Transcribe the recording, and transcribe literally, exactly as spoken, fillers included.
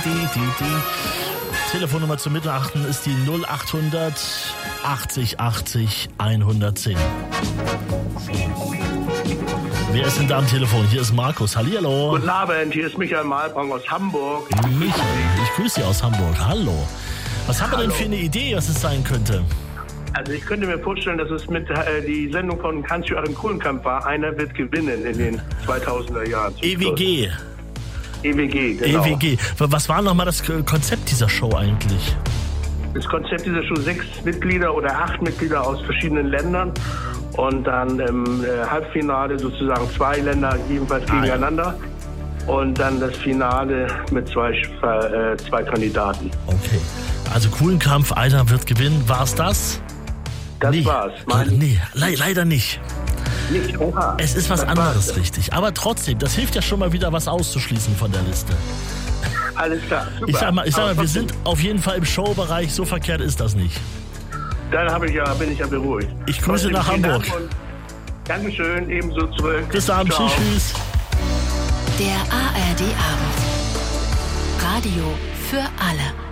Die, die, die. Telefonnummer zum Mittachten ist die null achthundert achtzig achtzig hundertzehn. Wer ist denn da am Telefon? Hier ist Markus. Hallihallo. Guten Abend, hier ist Michael Malbrang aus Hamburg. Michael, ich grüße Sie aus Hamburg. Hallo. Was haben wir denn für eine Idee, was es sein könnte? Also ich könnte mir vorstellen, dass es mit äh, die Sendung von Hans-Joachim Kulenkampff war. Einer wird gewinnen in den zweitausender Jahren. E W G. E W G, genau. E W G. Was war nochmal das Konzept dieser Show eigentlich? Das Konzept dieser Show, sechs Mitglieder oder acht Mitglieder aus verschiedenen Ländern. Und dann im äh, Halbfinale sozusagen zwei Länder jedenfalls ah, gegeneinander. Ja. Und dann das Finale mit zwei, äh, zwei Kandidaten. Okay. Also Kulenkampff, einer wird gewinnen. War es das? Das nee. war's. Mein nee, le- leider nicht. Nicht, oha. Es ist was das anderes, war's. Richtig. Aber trotzdem, das hilft ja schon mal wieder, was auszuschließen von der Liste. Alles klar, super. Ich sag mal, ich sag mal wir sind auf jeden Fall im Showbereich, so verkehrt ist das nicht. Dann habe ich ja, bin ich ja beruhigt. Ich grüße nach Hamburg. Dankeschön, ebenso zurück. Bis dann, tschüss, tschüss. Der A R D Abend. Radio für alle.